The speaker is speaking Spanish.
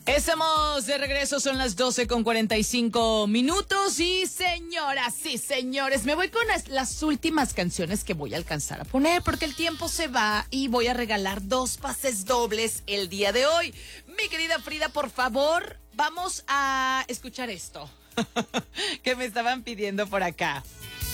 Estamos de regreso, son las 12:45 y señoras y señores, me voy con las últimas canciones que voy a alcanzar a poner porque el tiempo se va y voy a regalar 2 pases dobles el día de hoy. Mi querida Frida, por favor, vamos a escuchar esto que me estaban pidiendo por acá.